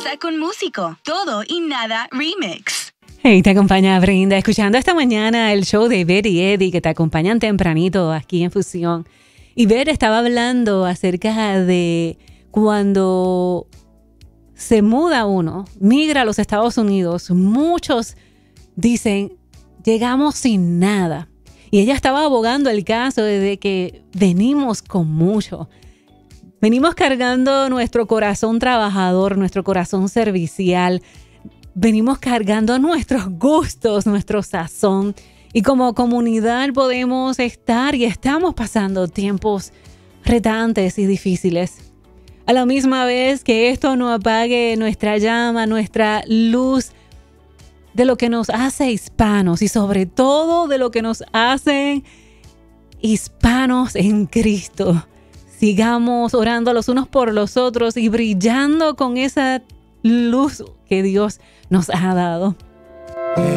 Salsa con Músico. Todo y nada remix. Hey, te acompaña Brinda, escuchando esta mañana el show de Ver y Eddie, que te acompañan tempranito aquí en Fusión. Y Ver estaba hablando acerca de cuando se muda uno, migra a los Estados Unidos. Muchos dicen, llegamos sin nada. Y ella estaba abogando el caso de que venimos con mucho. Venimos cargando nuestro corazón trabajador, nuestro corazón servicial. Venimos cargando nuestros gustos, nuestro sazón. Y como comunidad podemos estar y estamos pasando tiempos retantes y difíciles. A la misma vez que esto no apague nuestra llama, nuestra luz de lo que nos hace hispanos y sobre todo de lo que nos hacen hispanos en Cristo. Sigamos orando los unos por los otros y brillando con esa luz que Dios nos ha dado.